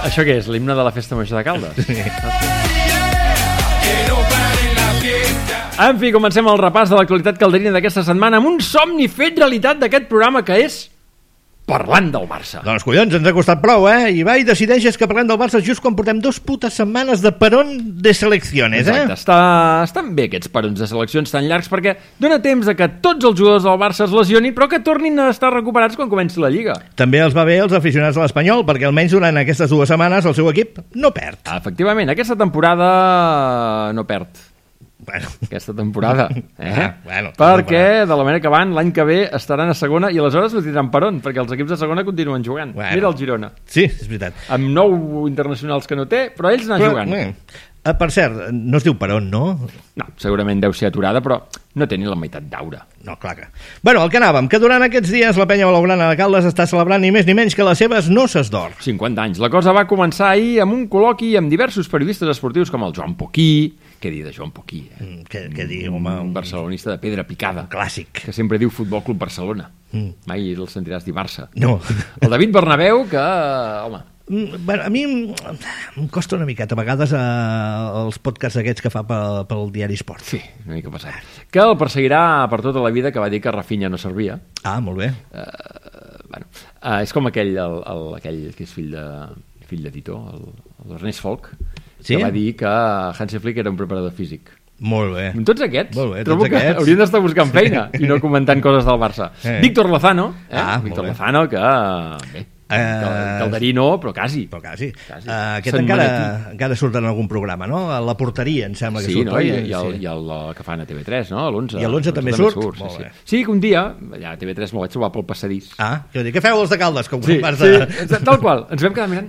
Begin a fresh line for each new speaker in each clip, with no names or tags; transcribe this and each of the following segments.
Això què és? L'himne de la festa major de Caldes? Sí. En fi, comencem el repàs de l'actualitat calderina d'aquesta setmana amb un somni fet realitat d'aquest programa que és parlant del Barça.
Doncs collons, ens ha costat prou, I va i decideixes que parlem del Barça just quan portem 2 putes setmanes de perón de selecciones,
Exacte, estan bé aquests perons de seleccions tan llargs perquè dona temps a que tots els jugadors del Barça es lesionin però que tornin a estar recuperats quan comenci la Lliga.
També els va bé als aficionats de l'Espanyol perquè almenys durant aquestes 2 setmanes el seu equip no perd.
Efectivament, aquesta temporada no perd.
Bueno.
Aquesta temporada,
bueno,
perquè de la manera que van l'any que ve estaran a segona i aleshores no tindran per on, perquè els equips de segona continuen jugant. Mira el Girona.
Sí, és veritat.
Amb 9 internacionals que no té, però ells anar jugant.
Per cert, no es diu per on, no?
No, segurament deu ser aturada, però no té ni la meitat d'aura.
No, clar que... Bueno, el que anàvem, que durant aquests dies la penya blaugrana de Caldes està celebrant ni més ni menys que les seves noces d'or.
50 anys. La cosa va començar ahir amb un col·loqui amb diversos periodistes esportius com el Joan Poquí. Què dir de Joan Poquí?
Què dir, home?
Un barcelonista de pedra picada.
Clàssic.
Que sempre diu Futbol Club Barcelona. Mai el sentiràs dir Barça.
No.
El David Bernabéu, que, home...
Bueno, a mi em costa una miqueta a vegades els podcasts aquests que fa pel diari Esport.
Sí, una mica passat. Que el perseguirà per tota la vida, que va dir que Rafinha no servia.
Ah, molt bé.
És com aquell que és fill de Tito, l'Ernest Folk, que va dir que Hansi Flick era un preparador físic.
Molt bé.
Tots aquests, trobo que
aquests.
haurien d'estar buscant feina i no comentant coses del Barça. Víctor Lozano, Víctor Lozano, que bé, calderí no, però quasi.
Aquest encara surt en algun programa, no? A la porteria, em sembla que surt.
Sí, i el que fan a TV3, no? L'11.
I l'11 també surt?
Sí, que un dia, allà a TV3 me'l vaig trobar pel passadís.
Què feu els de Caldes?
Sí, tal qual. Ens vam quedar mirant.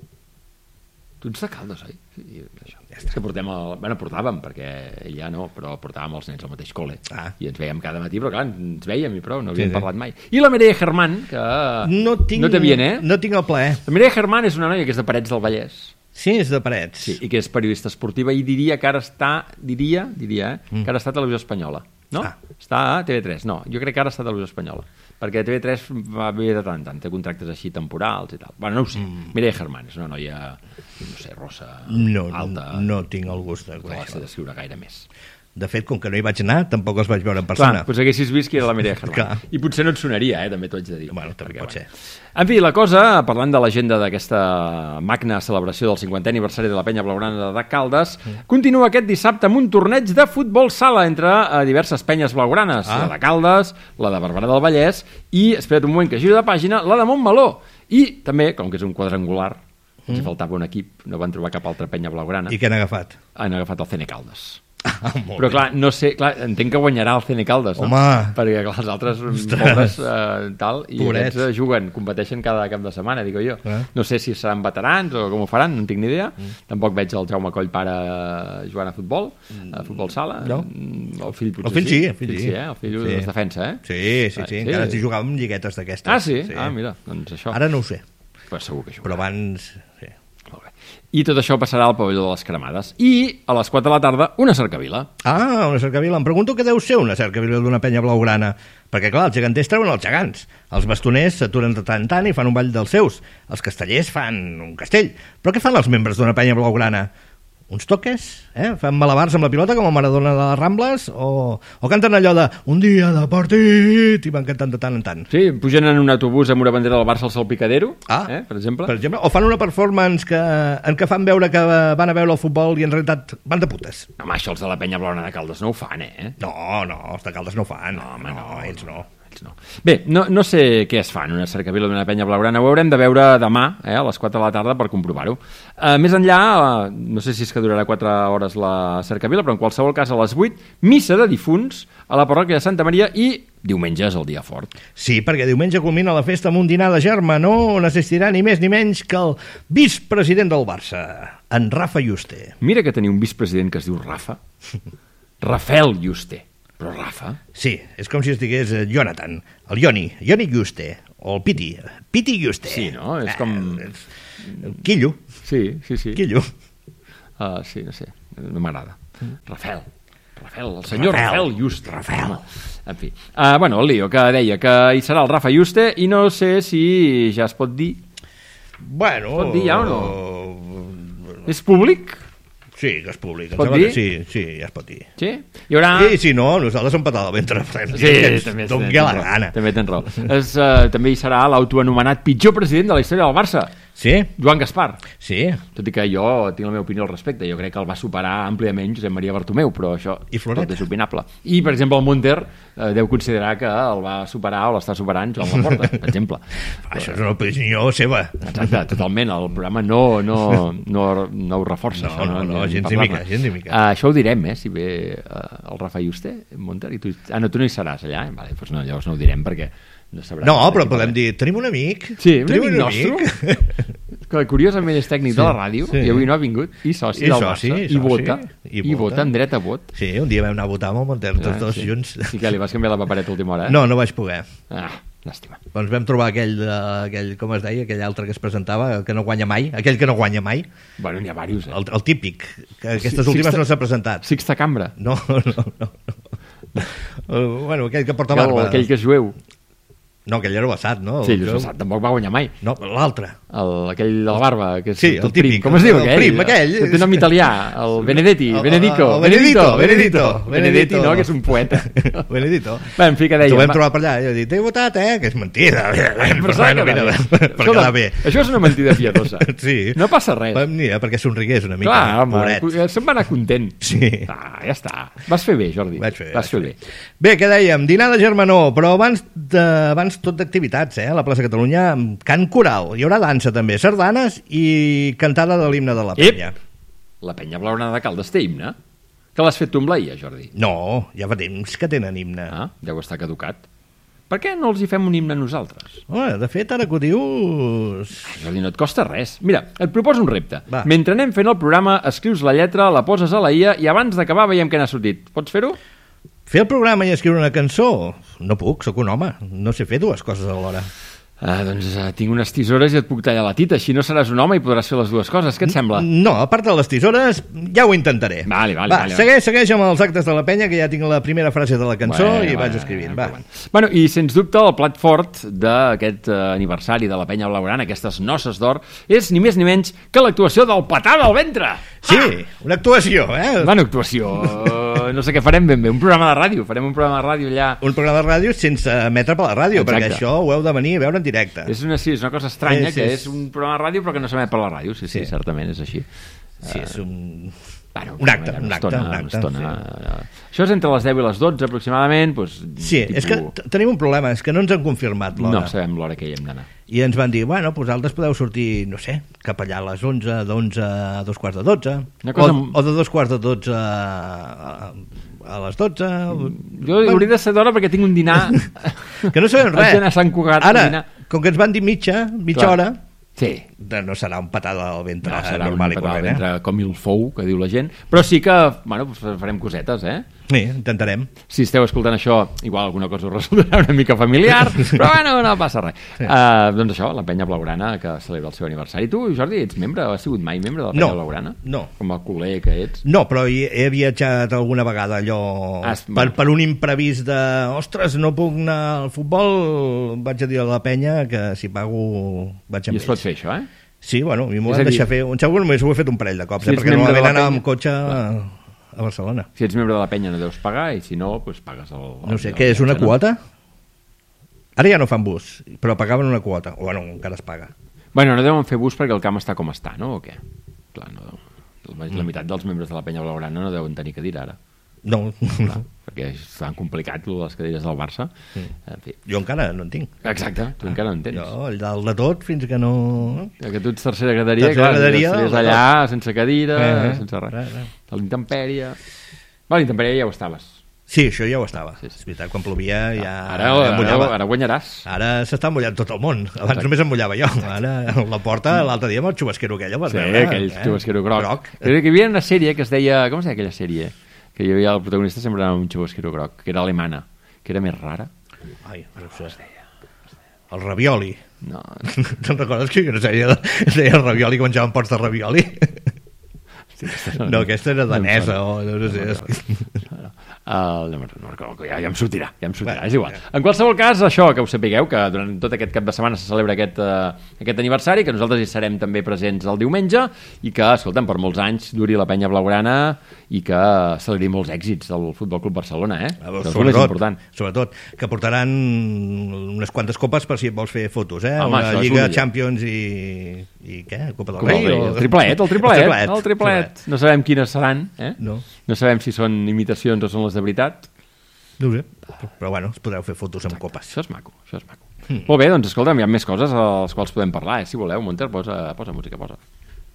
Tu ets de Caldes, oi? Sí, això. És que portàvem, perquè ell ja no, però portàvem els nens al mateix col·le. I ens veiem cada matí, però clar, ens veiem i prou, no havíem parlat mai. I la Mireia Germán, que no té bien,
No tinc el plaer.
La Mireia Germán és una noia que és de Parets del Vallès.
Sí, és de Parets.
Sí, i que és periodista esportiva i diria que ara està, que ara està a Televisió Espanyola. No? Està a TV3, no, jo crec que ara està a Televisió Espanyola. Perquè TV3 va bé de tant en tant, té contractes així temporals i tal. Bueno, no ho sé. Mireia Germán és una noia, no sé, rossa, alta.
No tinc el gust de conèixer.
No la sé descriure gaire més.
De fet, com que no hi vaig anar, tampoc els vaig veure en persona.
Clar, doncs haguessis vist que era la Mireia Germán. I potser no et sonaria, també t'ho haig de dir.
Bueno, també pot ser.
En fi, la cosa, parlant de l'agenda d'aquesta magna celebració del 50è aniversari de la penya blaugrana de Caldes, continua aquest dissabte amb un torneig de futbol sala entre diverses penyes blaugranes, la de Caldes, la de Barberà del Vallès i, espera't un moment que giro de pàgina, la de Montmeló. I també, com que és un quadrangular, els faltava un equip, no van trobar cap altra penya blaugrana.
I què han agafat?
Han agafat el CN Caldes. Però clar, no sé, entenc que guanyarà el CN Caldes, no?
Home!
Perquè clar, els altres pobres tal, i aquests juguen, competeixen cada cap de setmana, dic jo. No sé si seran veterans o com ho faran, no en tinc ni idea. Tampoc veig el Jaume Coll pare jugant a futbol sala.
No.
El fill potser
el fill sí.
El fill es defensa,
Sí, encara s'hi jugava amb lliguetes d'aquestes.
Ah, sí? Ah, mira, doncs això.
Ara no ho sé.
Però segur que jugarà.
Però abans... Sí.
Molt bé. I tot això passarà al pavelló de les Cremades. I a les 4 de la tarda, una cercavila.
Ah, una cercavila. Em pregunto què deu ser una cercavila d'una penya blaugrana. Perquè, clar, els geganters treuen els gegants. Els bastoners s'aturen de tant en tant i fan un ball dels seus. Els castellers fan un castell. Però què fan els membres d'una penya blaugrana? Uns toques, fan malabars amb la pilota com a Maradona de les Rambles o canten allò de un dia de partit i van cantant de tant en tant.
Sí, pugen en un autobús amb una bandera del Barça al Salpicadero, per exemple.
O fan una performance en què fan veure que van a veure el futbol i en realitat van de putes.
Home, això els de la penya blaugrana de Caldes no ho fan,
No, els de Caldes no ho fan. No, ells no.
No. Bé, no sé què es fa en una cercavila d'una penya blaugrana, ho haurem de veure demà a les 4 de la tarda per comprovar-ho. Més enllà, no sé si és que durarà 4 hores la cercavila, però en qualsevol cas a les 8, missa de difunts a la parròquia de Santa Maria i diumenge és el dia fort.
Sí, perquè diumenge culmina la festa amb un dinar de germanor on assistirà ni més ni menys que el vicepresident del Barça, en Rafa Juste.
Mira que tenia un vicepresident que es diu Rafa. Rafael Juste. Però Rafa?
Sí, és com si es digués Jonathan, el Joni Juste, o el Piti Juste.
Sí, no? És com...
El Quillo.
Sí.
Quillo.
Sí, no sé, no m'agrada. Rafael, el senyor Rafael Juste.
Rafael.
En fi. Bueno, el lío que deia que hi serà el Rafa Juste i no sé si ja es pot dir
Bueno...
Pot dir ja o no? És públic?
Sí, que és públic.
Pot dir?
Sí, ja es pot dir.
Sí? Hi haurà...
Sí, si no, nosaltres som patada al ventre.
Sí, també
Doni la gana.
També tens raó. També hi serà l'autoanomenat pitjor president de la història del Barça,
Sí?
Joan Gaspar.
Sí.
Tot i que jo tinc la meva opinió al respecte. Jo crec que el va superar àmpliament Josep Maria Bartomeu, però això tot és opinable. I, per exemple, el Monter deu considerar que el va superar o l'està superant Joan Laporta, per exemple.
Això és una opinió seva.
Exacte, totalment. El programa no ho reforça.
No, gens ni mica.
Això ho direm, si ve el Rafa Juste, Monter, i tu no hi seràs allà. Vale, doncs no, llavors no ho direm perquè no sabrà.
No, però podem dir, tenim un amic.
Sí, un amic nostre, que curiosament és tècnic de la ràdio, i avui no ha vingut, i soci del Barça, i vota amb dret a vot.
Sí, un dia vam anar a votar amb el Monter, tots dos junts.
Sí que li vas canviar la papereta a última hora,
No vaig poder.
Llàstima.
Doncs vam trobar aquell, com es deia, aquell altre que es presentava, que no guanya mai, aquell que no guanya mai.
Bueno, n'hi ha diversos,
El típic, que aquestes últimes no s'ha presentat.
Sixta Cambra.
No. Bueno, aquell que porta barba.
Aquell que és jueu.
No, aquell era Bassat, no?
Sí, Bassat tampoc va guanyar mai.
No, l'altre.
Aquell de la barba, que és
el típic.
Com es diu aquell?
El prim, aquell.
Que té nom italià, el Benedetti, Benedetto. Benedetti, no, que és un poeta.
Benedetto.
Bé, en fi, que deia...
T'ho vam trobar per allà, i jo he dit, t'he votat, que és mentida.
Per quedar bé. Això és una mentida piadosa.
Sí.
No passa res.
Mira, perquè somrigués una mica.
Clar, home, se'n va anar content.
Sí.
Ja està. Vas fer bé, Jordi. Vas fer bé.
Bé, què dèiem? Dinar de germanor, però abans tot d'activitats, a la plaça Catalunya, cant coral. Hi haurà dansa també, sardanes i cantada de l'himne de la penya.
La penya blaugrana de Caldes té himne? Que l'has fet tu amb l'Ia, Jordi?
No, ja fa temps que tenen himne.
Deu estar caducat. Per què no els hi fem un himne a nosaltres?
De fet, ara que ho dius...
Jordi, no et costa res. Mira, et proposo un repte.
Va.
Mentre anem fent el programa, escrius la lletra, la poses a la IA i abans d'acabar veiem què n'ha sortit. Pots fer-ho?
Fer el programa i escriure una cançó? No puc, sóc un home. No sé fer dues coses alhora.
Doncs tinc unes tisores i et puc tallar la tita. Així no seràs un home i podràs fer les dues coses. Què et sembla?
No, a part de les tisores, ja ho intentaré.
Vale.
Segueix amb els actes de la penya, que ja tinc la primera frase de la cançó i vaig escrivint.
Bueno, i sens dubte el plat fort d'aquest aniversari de la penya blaugrana, aquestes noces d'or, és ni més ni menys que l'actuació del Patada al ventre.
Sí, una actuació,
Una actuació. No sé què farem ben bé. Un programa de ràdio. Farem un programa de ràdio allà.
Un programa de ràdio sense emetre per la ràdio, perquè això ho heu de venir a veure en directe.
És una cosa estranya, que és un programa de ràdio però que no s'emet per la ràdio. Sí, certament és així.
Sí, és un acte.
Una estona. Això és entre les 10 i les 12 aproximadament.
Sí, és que tenim un problema, és que no ens han confirmat l'hora.
No sabem l'hora que hi hem d'anar.
I ens van dir, vosaltres podeu sortir, no sé, cap allà a les 11, d'11 a 2:45, o de 2:45 a les 12.
Jo hauria de ser d'hora perquè tinc un dinar.
Que no sabem res.
Vaig anar a Sant Cugat.
Ara, com que ens van dir mitja hora,
sí.
No serà un patada al ventre
normal i corrent. Com il fou, que diu la gent. Però sí que, farem cosetes,
Sí, intentarem.
Si esteu escoltant això, igual alguna cosa us resultarà una mica familiar, però no passa res. Doncs això, la penya blaugrana que celebra el seu aniversari. Tu, Jordi, ets membre? Has sigut mai membre de la penya blaugrana?
No.
Com a culer que ets?
No, però he viatjat alguna vegada allò per un imprevist de ostres, no puc anar al futbol, vaig a dir a la penya que si pago vaig amb ells.
I es pot fer això,
Sí, a mi m'ho van deixar fer. Un segur només ho he fet un parell de cops, perquè normalment anava amb cotxe a Barcelona.
Si ets membre de la penya no deus pagar i si no, pagues el...
No sé, què és, una quota? Ara ja no fan bus, però pagaven una quota. O encara es paga.
No deuen fer bus perquè el camp està com està, no? O què? Clar, la meitat dels membres de la penya blaugrana no deuen tenir cadira ara.
No.
Perquè és tan complicat les cadires del Barça. En fi.
Jo encara no en tinc.
Exacte, tu encara no en tens.
Jo, al dalt de tot, fins que no...
Que tu ets tercera graderia, estaries allà, sense cadira, sense res. A l'intempèrie. A l'intempèrie ja ho estaves.
Sí, això ja ho estava. És veritat, quan plovia ja...
Ara guanyaràs.
Ara s'està mullant tot el món. Abans només em mullava jo. Ara la porta, l'altre dia amb el xubasquero aquell.
Sí, aquell xubasquero groc. Crec que hi havia una sèrie que es deia... Com es deia aquella sèrie? Que hi havia el protagonista sempre amb un xubasquero groc, que era alemana, que era més rara.
Ai, no sé. El ravioli.
No.
Te'n recordes que no sèrie es deia el ravioli, que menjaven pots de ravioli? No, aquesta era danesa o no sé.
Ja em sortirà, és igual. En qualsevol cas, això, que us sapigueu, que durant tot aquest cap de setmana se celebra aquest aniversari, que nosaltres hi serem també presents el diumenge, i que, escolta'm, per molts anys duri la penya blaugrana i que celebri molts èxits del Futbol Club Barcelona, Això és el més important.
Sobretot, que portaran unes quantes copes per si vols fer fotos,
Home,
una Lliga Champions i què? Copa del Rei?
El triplet. No sabem quines seran,
No
sabem si són imitacions o són les de veritat.
No ho sé, però bueno, es podreu fer fotos amb copes.
Això és maco. Molt bé, doncs escolta'm, hi ha més coses a les quals podem parlar, si voleu. Monter, posa música, posa.